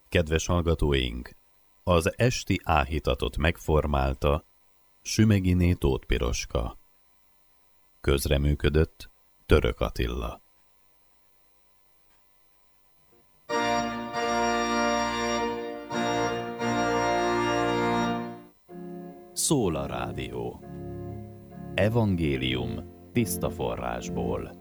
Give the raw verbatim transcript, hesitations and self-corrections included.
Kedves hallgatóink, az esti áhítatot megformálta Sümeginé Tóth Piroska. Közreműködött Török Attila. Szól a rádió. Evangélium tiszta forrásból.